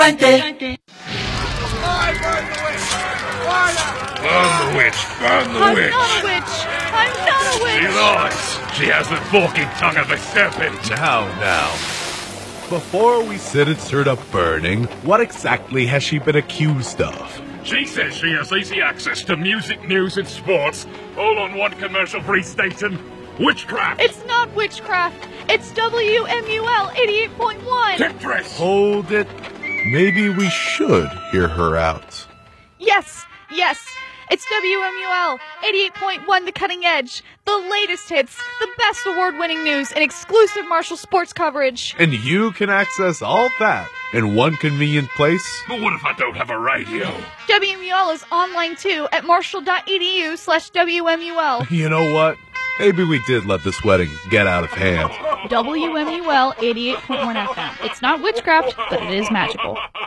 I'm the witch! Burn the witch! I'm not a witch! She lies! She has the forking tongue of a serpent! Now. Before we sit and start up burning, what exactly has she been accused of? She says she has easy access to music, news, and sports, all on one commercial-free station. Witchcraft! It's not witchcraft! It's WMUL 88.1! Temptress! Hold it. Maybe we should hear her out. Yes! It's WMUL 88.1 The Cutting Edge. The latest hits, the best award-winning news, and exclusive Marshall sports coverage. And you can access all that in one convenient place? But what if I don't have a radio? WMUL is online too at marshall.edu/WMUL. You know what? Maybe we did let this wedding get out of hand. WMUL 88.1 FM. It's not witchcraft, but it is magical.